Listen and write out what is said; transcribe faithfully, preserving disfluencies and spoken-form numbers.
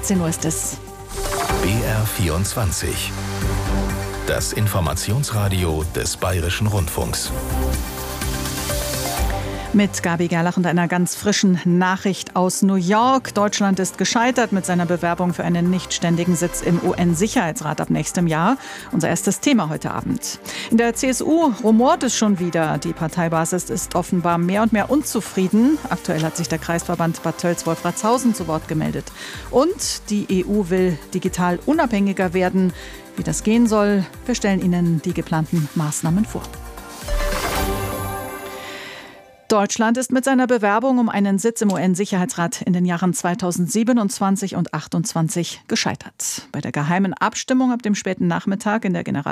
achtzehn Uhr ist es. B R vierundzwanzig. Das Informationsradio des Bayerischen Rundfunks. Mit Gabi Gerlach und einer ganz frischen Nachricht aus New York. Deutschland ist gescheitert mit seiner Bewerbung für einen nichtständigen Sitz im U N-Sicherheitsrat ab nächstem Jahr. Unser erstes Thema heute Abend. In der C S U rumort es schon wieder. Die Parteibasis ist offenbar mehr und mehr unzufrieden. Aktuell hat sich der Kreisverband Bad Tölz-Wolfratshausen zu Wort gemeldet. Und die E U will digital unabhängiger werden. Wie das gehen soll, wir stellen Ihnen die geplanten Maßnahmen vor. Deutschland ist mit seiner Bewerbung um einen Sitz im U N-Sicherheitsrat in den Jahren zweitausendsiebenundzwanzig und achtundzwanzig gescheitert. Bei der geheimen Abstimmung ab dem späten Nachmittag in der General